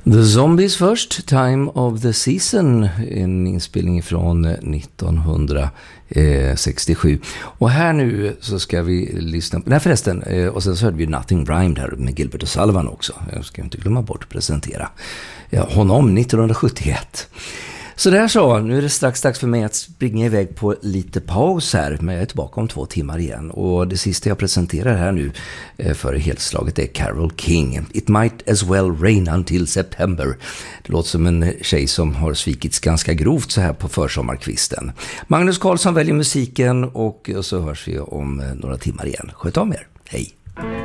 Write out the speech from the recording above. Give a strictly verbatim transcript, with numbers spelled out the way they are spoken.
The Zombies först, Time of the Season, en inspelning från nittonhundrasextiosju. Och här nu så ska vi lyssna på, nej förresten, och sen så hörde vi Nothing Rhymed här med Gilbert O'Sullivan också. Jag ska inte glömma bort att presentera honom nittonhundrasjuttioett. Så där så, nu är det strax dags för mig att springa iväg på lite paus här, men jag är tillbaka om två timmar igen. Och det sista jag presenterar här nu för helslaget är Carole King. It might as well rain until September. Det låter som en tjej som har svikits ganska grovt så här på försommarkvisten. Magnus Carlsson väljer musiken och så hörs vi om några timmar igen. Sköt om er, hej!